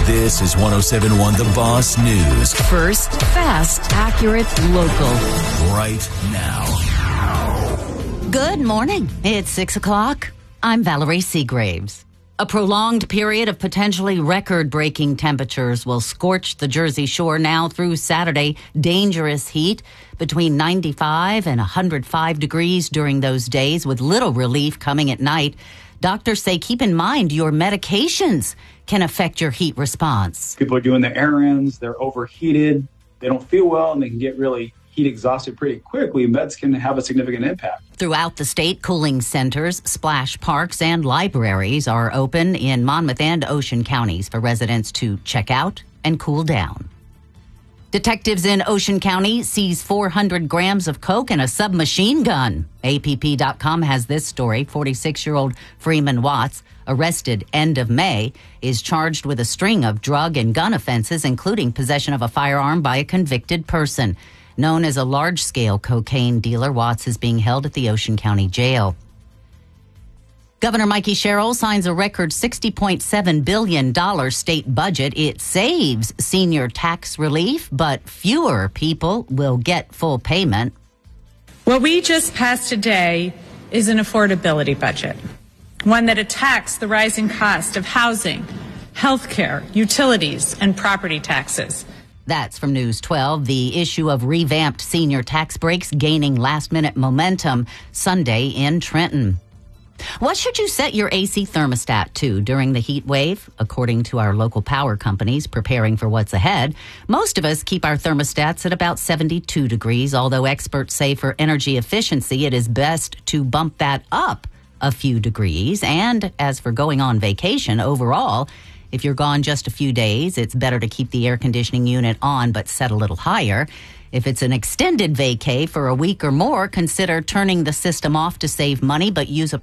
This is 107.1 The Boss News. First, fast, accurate, local. Right now. Good morning. It's 6 o'clock. I'm Valerie Seagraves. A prolonged period of potentially record-breaking temperatures will scorch the Jersey Shore now through Saturday. Dangerous heat between 95 and 105 degrees during those days, with little relief coming at night. Doctors say keep in mind your medications can affect your heat response. People are doing their errands, they're overheated, they don't feel well, and they can get really heat exhausted pretty quickly. Meds can have a significant impact. Throughout the state, cooling centers, splash parks, and libraries are open in Monmouth and Ocean counties for residents to check out and cool down. Detectives in Ocean County seize 400 grams of coke and a submachine gun. APP.com has this story. 46-year-old Freeman Watts, arrested end of May, is charged with a string of drug and gun offenses, including possession of a firearm by a convicted person. Known as a large-scale cocaine dealer, Watts is being held at the Ocean County Jail. Governor Mikey Sherrill signs a record $60.7 billion state budget. It saves senior tax relief, but fewer people will get full payment. What we just passed today is an affordability budget, one that attacks the rising cost of housing, health care, utilities, and property taxes. That's from News 12. The issue of revamped senior tax breaks gaining last-minute momentum Sunday in Trenton. What should you set your AC thermostat to during the heat wave? According to our local power companies preparing for what's ahead, most of us keep our thermostats at about 72 degrees, although experts say for energy efficiency, it is best to bump that up a few degrees. And as for going on vacation overall, if you're gone just a few days, it's better to keep the air conditioning unit on but set a little higher. If it's an extended vacay for a week or more, consider turning the system off to save money, but use a